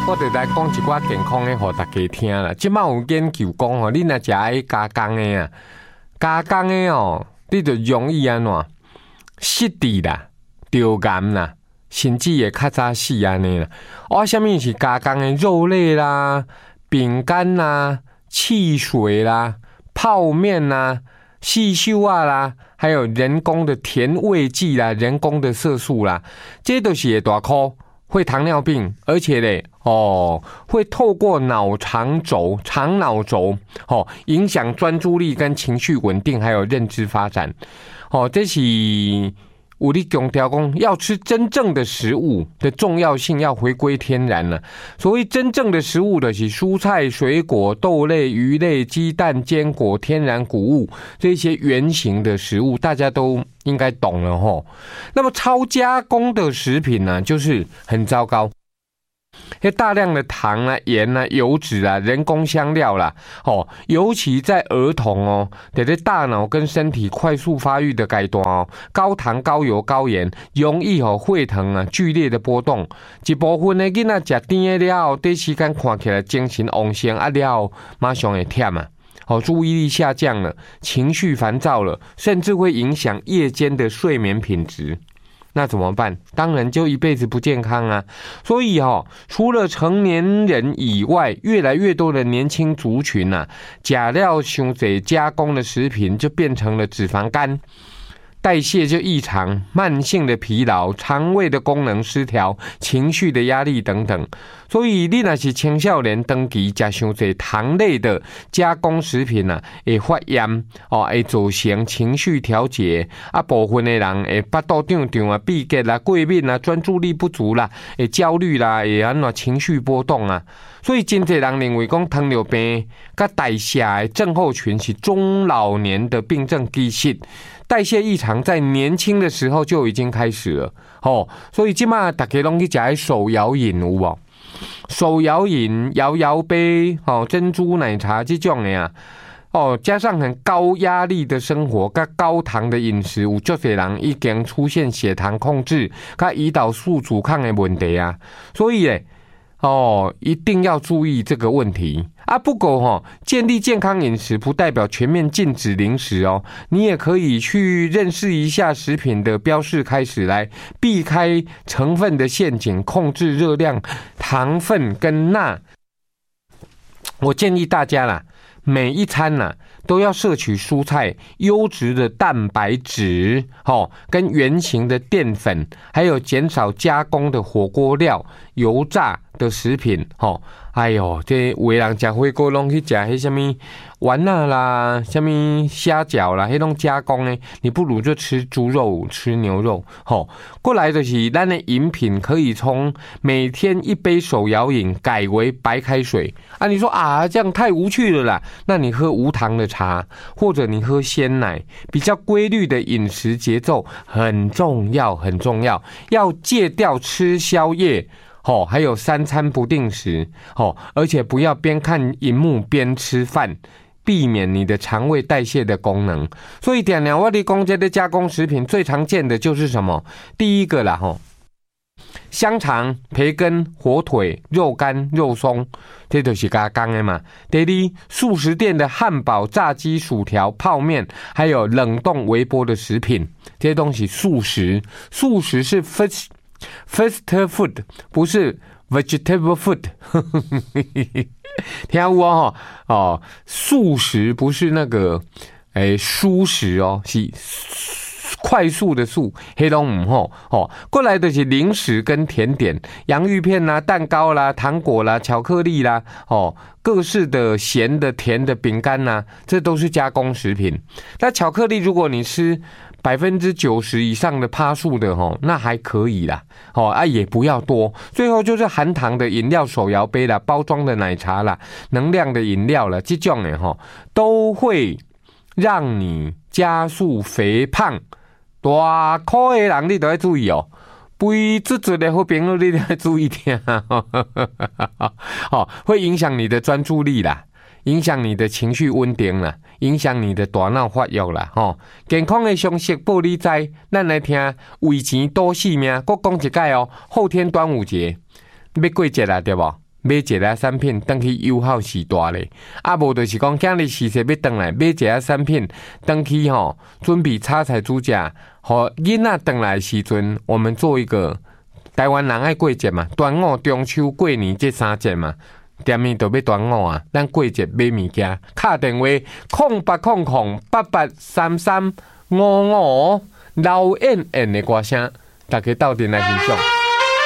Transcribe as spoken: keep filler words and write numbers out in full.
我就来讲一寡健康的，互大家听啦。即摆有研究讲哦，你若食迄加工的啊，加工的哦，你就容易安怎失智啦、着癌啦，甚至会较早死安尼啦。哦，什么是加工的肉类啦、饼干啦、汽水啦、泡面啦、细修啊啦，还有人工的甜味剂啦、人工的色素啦，这都是会大颗。会糖尿病，而且嘞，哦，会透过脑肠轴、肠脑轴，哦，影响专注力跟情绪稳定，还有认知发展。哦，这是有力强调讲，要吃真正的食物的重要性，要回归天然了。所谓真正的食物的是蔬菜、水果、豆类、鱼类、鸡蛋、坚果、天然谷物这些原型的食物，大家都应该懂了吼。那么超加工的食品呢，就是很糟糕。大量的糖啊、盐啊、油脂啊、人工香料啦，哦，尤其在儿童哦，在这大脑跟身体快速发育的阶段哦，高糖、高油、高盐，容易哦血糖啊剧烈的波动。一部分的囡仔食甜的了后，短时间看起来精神旺盛啊了后，马上会忝啊，哦，注意力下降了，情绪烦躁了，甚至会影响夜间的睡眠品质。那怎么办？当然就一辈子不健康啊！所以哦，除了成年人以外，越来越多的年轻族群啊，假料伤侪加工的食品就变成了脂肪肝，代谢就异常，慢性的疲劳，肠胃的功能失调，情绪的压力等等。所以你若是青少年长期吃伤侪糖类的加工食品啊，会发炎哦，会造成情绪调节啊，部分的人会巴肚胀胀啊、闭结啦、过敏啦、专注力不足啦、会焦虑啦、会安怎情绪波动啊。所以真侪人认为讲糖尿病甲代谢的症候群是中老年的病症，其实代谢异常在年轻的时候就已经开始了哦。所以今嘛大家拢去食手摇饮有无？手摇饮、摇摇杯、哦珍珠奶茶这种的啊，哦加上很高压力的生活，跟高糖的饮食，有很多人已经出现血糖控制、跟胰岛素阻抗的问题啊。所以咧，哦一定要注意这个问题啊。不过哈、哦，建立健康饮食不代表全面禁止零食哦，你也可以去认识一下食品的标示，开始来避开成分的陷阱，控制热量、糖分跟钠。我建议大家啦，每一餐呐、啊、都要摄取蔬菜、优质的蛋白质，哦，跟原型的淀粉，还有减少加工的火锅料、油炸的食品，哦。哎呦，这有的人吃火锅拢去吃迄什么丸仔啦、什么虾饺啦，迄种加工呢，你不如就吃猪肉、吃牛肉。吼、哦，过来就是咱的饮品可以从每天一杯手摇饮改为白开水啊。你说啊，这样太无趣了啦，那你喝无糖的茶，或者你喝鲜奶，比较规律的饮食节奏很重要，很重要，要戒掉吃宵夜。哦，还有三餐不定时，哦，而且不要边看荧幕边吃饭，避免你的肠胃代谢的功能。所以点了我哋讲这的加工食品最常见的就是什么？第一个啦，吼、哦，香肠、培根、火腿、肉干、肉松，这都是加工的嘛。第二，素食店的汉堡、炸鸡、薯条、泡面，还有冷冻微波的食品，这些东西素食。素食是 first Fast food 不是 vegetable food 听有哦哦，素食不是那个诶蔬食哦，是快速的速，黑龙唔吼哦。过来的是零食跟甜点，洋芋片啦、蛋糕啦、糖果啦、巧克力啦，哦，各式的咸的、甜的饼干啦，这都是加工食品。那巧克力，如果你吃百分之九十以上的趴数的吼，那还可以啦，哦啊也不要多。最后就是含糖的饮料、手摇杯啦、包装的奶茶啦、能量的饮料啦，这种的吼都会让你加速肥胖。大块的人你都要注意哦，肥嘟嘟的好朋友你都要注意听，哦，会影响你的专注力啦。影响你的情绪稳定啦，影响你的大脑发育啦，吼、哦！健康的常识报你知，咱来听为钱多性命。我讲一解哦，后天端午节要过节啦，对不？ 买一个产品，等去友好时代咧。啊，无就是讲今日时势要转来，买一个产品，等去吼准备炒菜煮食，互囡仔转来时阵，我们做一个台湾人爱过节嘛，端午、中秋、过年这三节嘛。店面都要端午啊，咱过节买物件，敲电话空八空空八八三三五五，老燕燕的歌声，大家斗阵来欣赏。